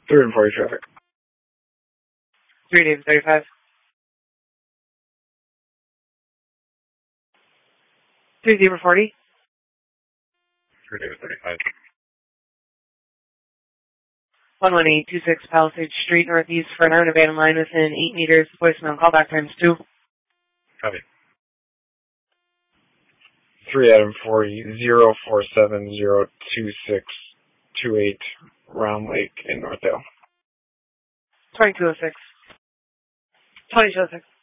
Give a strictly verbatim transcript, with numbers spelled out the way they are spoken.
three and forty traffic. three David thirty-five. three Zebra forty. three David thirty-five. one one eight two six Palisades Street, Northeast, for an armed abandoned line within eight meters. Voicemail callback times two. Copy. three Adam forty, zero four seven zero two six two eight, Round Lake in Northdale. twenty-two oh six. twenty-two oh six.